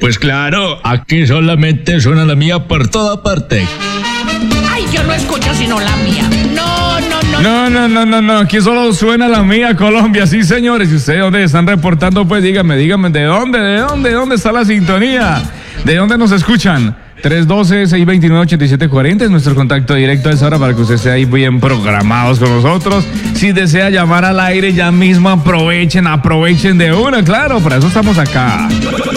Pues claro, aquí solamente suena la mía por toda parte. Ay, yo no escucho sino la mía. No, aquí solo suena la mía, Colombia, sí señores. ¿Y ustedes dónde están reportando? Pues díganme, ¿de dónde está la sintonía? ¿De dónde nos escuchan? 312-629-8740 es nuestro contacto directo a esa hora para que ustedes estén ahí bien programados con nosotros. Si desea llamar al aire, ya mismo aprovechen de una, claro, para eso estamos acá.